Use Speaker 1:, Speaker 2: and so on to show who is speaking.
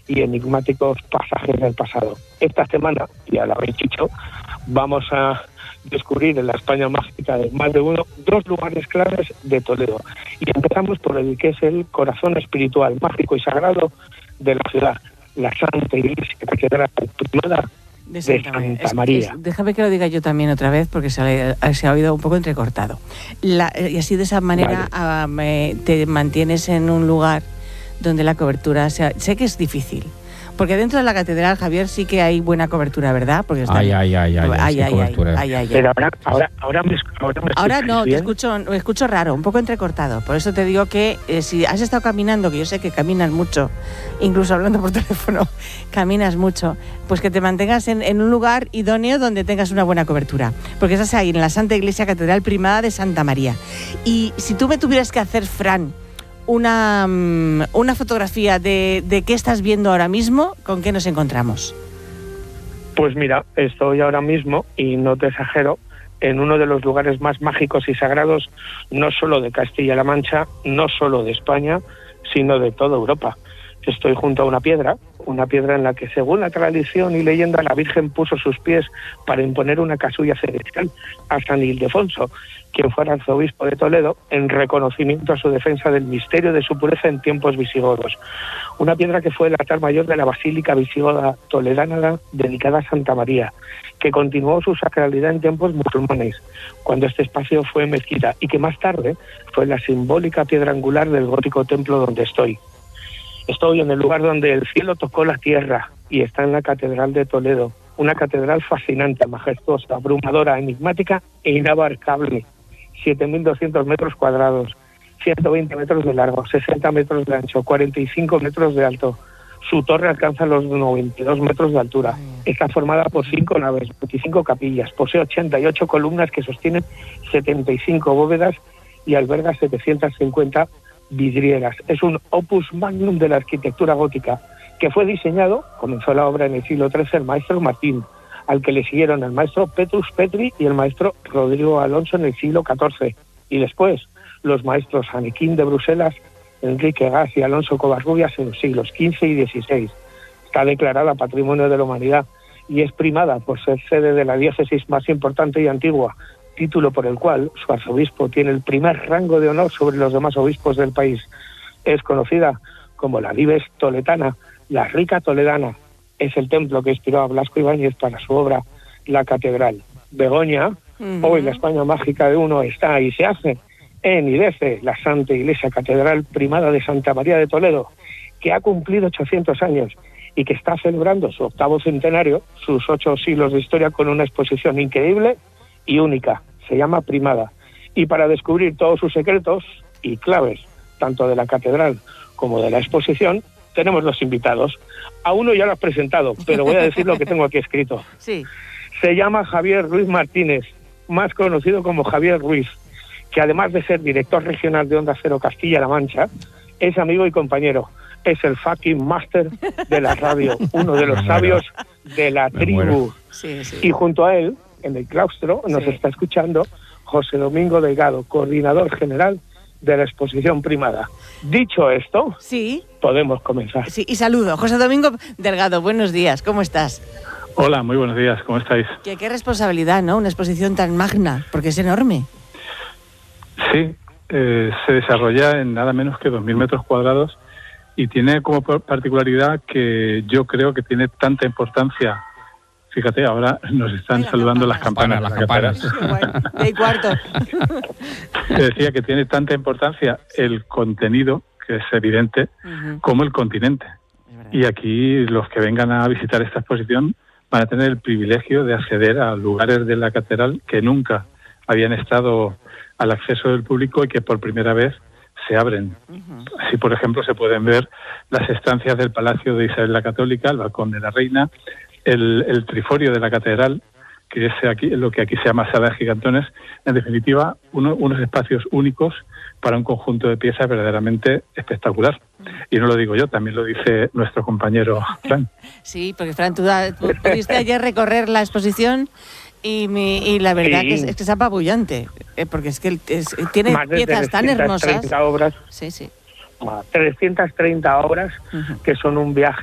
Speaker 1: y enigmáticos pasajes del pasado. Esta semana, ya lo habéis dicho, vamos a descubrir en la España mágica de más de uno 2 lugares claves de Toledo. Y empezamos por el que es el corazón espiritual, mágico y sagrado de la ciudad, la Santa Iglesia Catedral Primada de Santa María.
Speaker 2: Déjame que lo diga yo también otra vez porque se ha oído un poco entrecortado. Y así de esa manera te mantienes en un lugar donde la cobertura sé que es difícil. Porque dentro de la catedral, Javier, sí que hay buena cobertura, ¿verdad? Porque está
Speaker 1: Pero ahora
Speaker 2: no, te escucho raro, un poco entrecortado. Por eso te digo que si has estado caminando, que yo sé que caminas mucho, incluso hablando por teléfono, caminas mucho, pues que te mantengas en un lugar idóneo donde tengas una buena cobertura. Porque estás ahí en la Santa Iglesia Catedral Primada de Santa María. Y si tú me tuvieras que hacer, Fran, una fotografía de qué estás viendo ahora mismo, ¿con qué nos encontramos?
Speaker 1: Pues mira, estoy ahora mismo, y no te exagero, en uno de los lugares más mágicos y sagrados, no solo de Castilla-La Mancha, no solo de España, sino de toda Europa. Estoy junto a una piedra en la que, según la tradición y leyenda, la Virgen puso sus pies para imponer una casulla celestial a San Ildefonso, quien fuera arzobispo de Toledo, en reconocimiento a su defensa del misterio de su pureza en tiempos visigodos. Una piedra que fue el altar mayor de la Basílica Visigoda Toledana dedicada a Santa María, que continuó su sacralidad en tiempos musulmanes, cuando este espacio fue mezquita, y que más tarde fue la simbólica piedra angular del gótico templo donde estoy. Estoy en el lugar donde el cielo tocó la tierra y está en la Catedral de Toledo, una catedral fascinante, majestuosa, abrumadora, enigmática e inabarcable. 7.200 metros cuadrados, 120 metros de largo, 60 metros de ancho, 45 metros de alto. Su torre alcanza los 92 metros de altura. Está formada por 5 naves, 25 capillas, posee 88 columnas que sostienen 75 bóvedas y alberga 750 vidrieras. Es un opus magnum de la arquitectura gótica que fue diseñado, comenzó la obra en el siglo XIII el maestro Martín, al que le siguieron el maestro Petrus Petri y el maestro Rodrigo Alonso en el siglo XIV, y después los maestros Anequín de Bruselas, Enrique Gas y Alonso Covarrubias en los siglos XV y XVI. Está declarada Patrimonio de la Humanidad y es primada por ser sede de la diócesis más importante y antigua, título por el cual su arzobispo tiene el primer rango de honor sobre los demás obispos del país. Es conocida como la Dives Toletana, la Rica Toledana. Es el templo que inspiró a Blasco Ibáñez para su obra La Catedral. Begoña, hoy la España mágica de uno está y se hace en IDECE, la Santa Iglesia Catedral Primada de Santa María de Toledo, que ha cumplido 800 años y que está celebrando su 8º centenario, sus 8 siglos de historia, con una exposición increíble y única. Se llama Primada. Y para descubrir todos sus secretos y claves, tanto de la catedral como de la exposición, tenemos 2 invitados. A uno ya lo has presentado, pero voy a decir lo que tengo aquí escrito.
Speaker 2: Sí.
Speaker 1: Se llama Javier Ruiz Martínez, más conocido como Javier Ruiz, que además de ser director regional de Onda Cero Castilla-La Mancha, es amigo y compañero. Es el fucking máster de la radio, uno de los sabios de la tribu.
Speaker 2: Sí.
Speaker 1: Y junto a él, en el claustro, nos está escuchando José Domingo Delgado, coordinador general de la exposición Primada. Dicho esto, podemos comenzar.
Speaker 2: Sí, y saludo. José Domingo Delgado, buenos días, ¿cómo estás?
Speaker 3: Hola, muy buenos días, ¿cómo estáis?
Speaker 2: Qué responsabilidad, ¿no? Una exposición tan magna, porque es enorme.
Speaker 3: Sí, se desarrolla en nada menos que 2.000 metros cuadrados y tiene como particularidad que yo creo que tiene tanta importancia. Fíjate, ahora nos están saludando las campanas.
Speaker 4: Las campanas.
Speaker 2: Y cuarto.
Speaker 3: Decía que tiene tanta importancia el contenido, que es evidente, como el continente. Y aquí los que vengan a visitar esta exposición van a tener el privilegio de acceder a lugares de la catedral que nunca habían estado al acceso del público y que por primera vez se abren. Así, por ejemplo, se pueden ver las estancias del Palacio de Isabel la Católica, el Balcón de la Reina, el triforio de la catedral, que es aquí, lo que aquí se llama Sala de Gigantones. En definitiva, unos espacios únicos para un conjunto de piezas verdaderamente espectacular. Y no lo digo yo, también lo dice nuestro compañero Fran.
Speaker 2: Sí, porque Fran, tú pudiste ayer recorrer la exposición y la verdad que es que es apabullante, porque es que tiene
Speaker 1: más de
Speaker 2: piezas tan hermosas.
Speaker 1: 330 obras.
Speaker 2: Sí.
Speaker 1: 330 obras que son un viaje